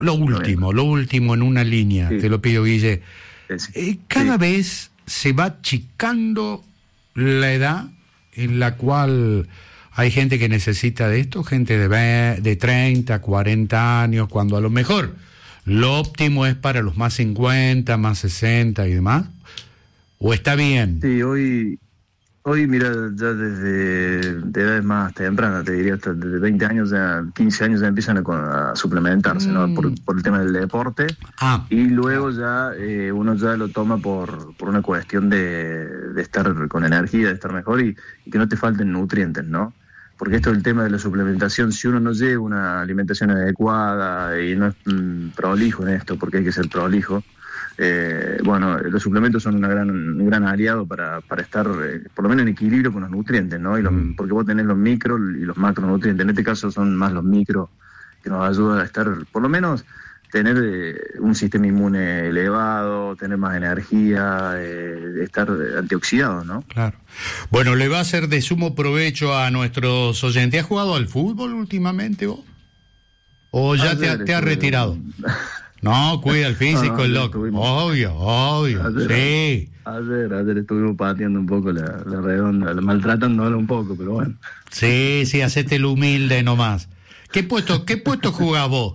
Lo último en una línea, Sí. te lo pido, Guille. Cada Sí. vez se va achicando la edad en la cual hay gente que necesita de esto, gente de 30, 40 años, cuando a lo mejor lo óptimo es para los más 50, más 60 y demás. ¿O está bien? Sí, hoy mira, ya desde de edades más tempranas, te diría hasta desde 20 años, ya 15 años ya empiezan a suplementarse, ¿no? Por el tema del deporte. Y luego ya uno ya lo toma por una cuestión de estar con energía, de estar mejor y que no te falten nutrientes, ¿no? Porque esto es el tema de la suplementación. Si uno no lleva una alimentación adecuada y no es prolijo en esto, porque hay que ser prolijo, bueno, los suplementos son un gran aliado para estar por lo menos en equilibrio con los nutrientes, ¿no? Porque vos tenés los micro y los macronutrientes. En este caso son más los micro que nos ayudan a estar, por lo menos, tener un sistema inmune elevado, tener más energía, estar antioxidado, ¿no? Claro. Bueno, le va a ser de sumo provecho a nuestros oyentes. ¿Has jugado al fútbol últimamente vos? ¿O ya te has retirado? No, cuida el físico, el loco. Obvio, sí. Ayer estuvimos pateando un poco la redonda, maltratándola un poco, pero bueno. Sí, hacete el humilde nomás. ¿Qué puesto jugás vos?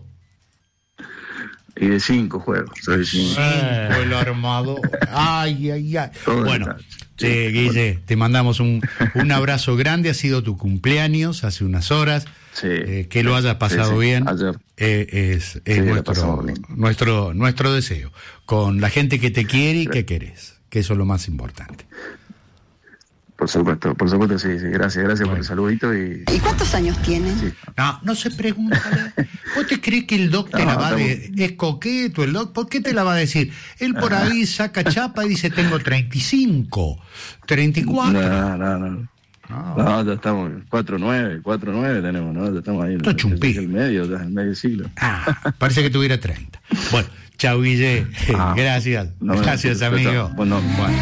Y de 5 juegos. Soy 5. El armado. Ay. Bueno, sí, Guille, te mandamos un abrazo grande. Ha sido tu cumpleaños hace unas horas. Sí, que lo hayas pasado bien. Ayer. Es nuestro deseo. Con la gente que te quiere y que querés, que eso es lo más importante. Por supuesto, sí. Gracias bueno. Por el saludito. ¿Y cuántos años tiene? Sí. No se pregunta. ¿Vos te crees que el doc te la va a decir? ¿Es coqueto el doc? ¿Por qué te la va a decir? Él por ahí saca chapa y dice, tengo 35, 34. No, ya estamos 4-9 tenemos, ¿no? Ya estamos ahí. Esto es chumpí. El medio siglo. Parece que tuviera 30. Bueno, chau, Guille. Gracias. Gracias, amigo. Bueno.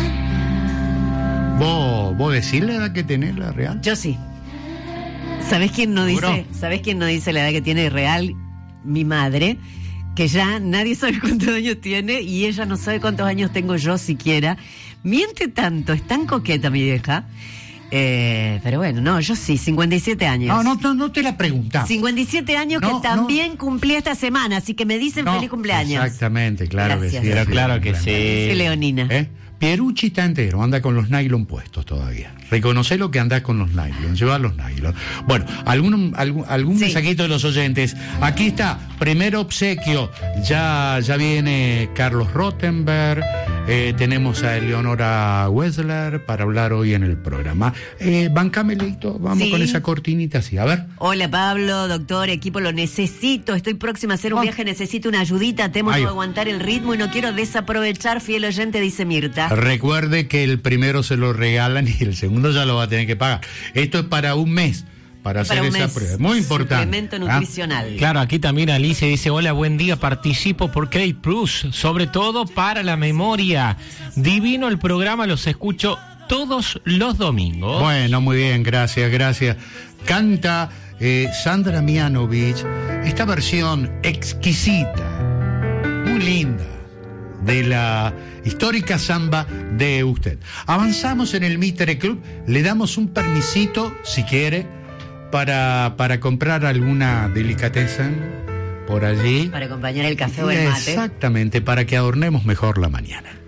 ¿Vos decís la edad que tenés, la real? Yo sí. ¿Sabés quién no dice la edad que tiene real? Mi madre, que ya nadie sabe cuántos años tiene y ella no sabe cuántos años tengo yo siquiera. Miente tanto, es tan coqueta mi vieja. Pero bueno, no, yo sí, 57 años. No te la preguntamos. 57 años que también cumplí esta semana, así que me dicen feliz cumpleaños. Exactamente, claro. Gracias. Que sí. Pero claro que sí. Soy leonina. Pierucci está entero, anda con los nylon puestos todavía. Reconocé lo que andás con los nylon, lleva los nylon. Bueno, algún mensajito de los oyentes. Aquí está, primer obsequio. Ya viene Carlos Rottenberg. Tenemos a Eleonora Wessler para hablar hoy en el programa. Bancame, Leito, vamos con esa cortinita así, a ver. Hola Pablo, doctor, equipo, lo necesito, estoy próxima a hacer un viaje, necesito una ayudita, temo no aguantar el ritmo y no quiero desaprovechar, fiel oyente, dice Mirta. Recuerde que el primero se lo regalan y el segundo ya lo va a tener que pagar. Esto es para un mes. Para hacer esa prueba. Muy importante. Suplemento nutricional. Claro, aquí también Alicia dice, hola, buen día, participo por Crate Plus, sobre todo para la memoria. Divino el programa, los escucho todos los domingos. Bueno, muy bien, gracias. Canta Sandra Mianovich, esta versión exquisita, muy linda, de la histórica samba de usted. Avanzamos en el Mitre Club, le damos un permisito, si quiere, para comprar alguna delicatessen por allí. Para acompañar el café o el mate. Exactamente, para que adornemos mejor la mañana.